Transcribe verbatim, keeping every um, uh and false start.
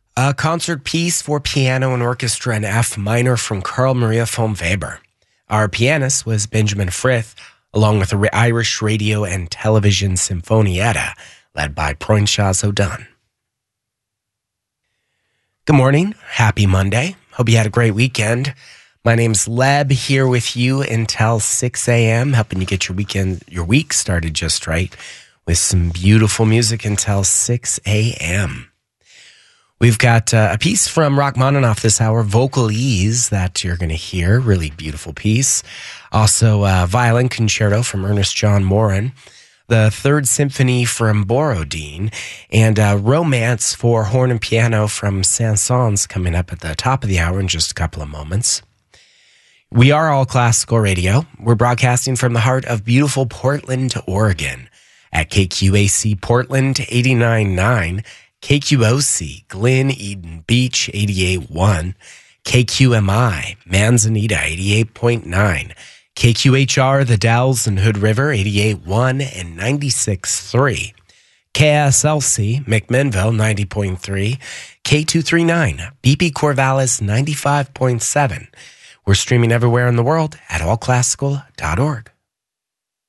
A concert piece for piano and orchestra in F minor from Carl Maria von Weber. Our pianist was Benjamin Frith, along with the Irish Radio and Television Sinfonietta, led by Proinsias O'Dunn. Good morning. Happy Monday. Hope you had a great weekend. My name's Leb, here with you until six a.m., helping you get your weekend, your week started just right with some beautiful music until six a.m. We've got uh, a piece from Rachmaninoff this hour, Vocalese, that you're going to hear. Really beautiful piece. Also, uh, Violin Concerto from Ernest John Morin. The Third Symphony from Borodin. And uh, Romance for Horn and Piano from Saint-Saëns coming up at the top of the hour in just a couple of moments. We are All Classical Radio. We're broadcasting from the heart of beautiful Portland, Oregon at K Q A C Portland eighty-nine point nine, K Q O C Glen Eden Beach eighty-eight point one, K Q M I Manzanita eighty-eight point nine, K Q H R The Dalles and Hood River eighty-eight point one and ninety-six point three, K S L C McMinnville ninety point three, K two thirty-nine B P Corvallis ninety-five point seven. We're streaming everywhere in the world at all classical dot org.